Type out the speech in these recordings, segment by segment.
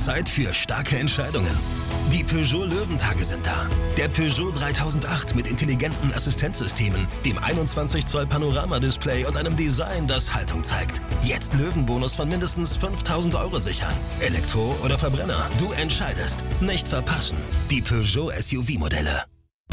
Zeit für starke Entscheidungen. Die Peugeot Löwentage sind da. Der Peugeot 3008 mit intelligenten Assistenzsystemen, dem 21 Zoll Panoramadisplay und einem Design, das Haltung zeigt. Jetzt Löwenbonus von mindestens 5.000 € sichern. Elektro oder Verbrenner, du entscheidest. Nicht verpassen. Die Peugeot SUV-Modelle.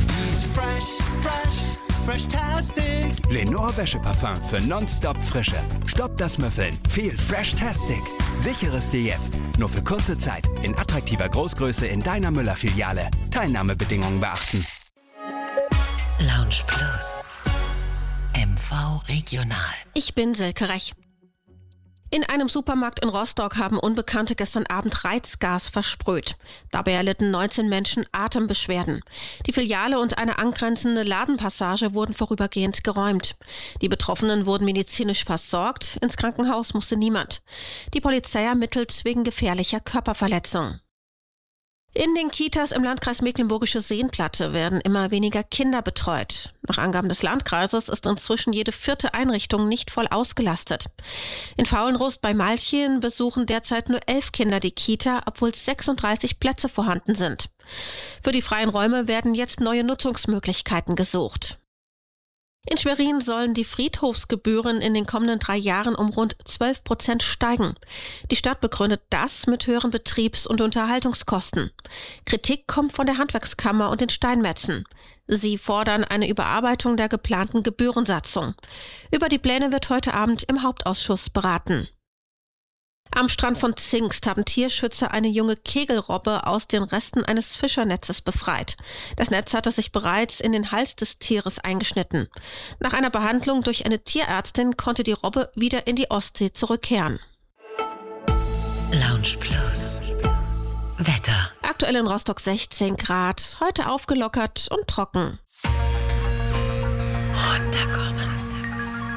Fresh-tastic. Lenore Wäscheparfum für nonstop Frische. Stopp das Müffeln. Viel Fresh-tastic. Sichere es dir jetzt. Nur für kurze Zeit. In attraktiver Großgröße in deiner Müller-Filiale. Teilnahmebedingungen beachten. Lounge Plus. MV Regional. Ich bin Silke Rech. In einem Supermarkt in Rostock haben Unbekannte gestern Abend Reizgas versprüht. Dabei erlitten 19 Menschen Atembeschwerden. Die Filiale und eine angrenzende Ladenpassage wurden vorübergehend geräumt. Die Betroffenen wurden medizinisch versorgt. Ins Krankenhaus musste niemand. Die Polizei ermittelt wegen gefährlicher Körperverletzung. In den Kitas im Landkreis Mecklenburgische Seenplatte werden immer weniger Kinder betreut. Nach Angaben des Landkreises ist inzwischen jede 4. Einrichtung nicht voll ausgelastet. In Faulenrost bei Malchen besuchen derzeit nur 11 Kinder die Kita, obwohl 36 Plätze vorhanden sind. Für die freien Räume werden jetzt neue Nutzungsmöglichkeiten gesucht. In Schwerin sollen die Friedhofsgebühren in den kommenden 3 Jahren um rund 12% steigen. Die Stadt begründet das mit höheren Betriebs- und Unterhaltungskosten. Kritik kommt von der Handwerkskammer und den Steinmetzen. Sie fordern eine Überarbeitung der geplanten Gebührensatzung. Über die Pläne wird heute Abend im Hauptausschuss beraten. Am Strand von Zingst haben Tierschützer eine junge Kegelrobbe aus den Resten eines Fischernetzes befreit. Das Netz hatte sich bereits in den Hals des Tieres eingeschnitten. Nach einer Behandlung durch eine Tierärztin konnte die Robbe wieder in die Ostsee zurückkehren. Lounge Plus. Wetter. Aktuell in Rostock 16 Grad, heute aufgelockert und trocken.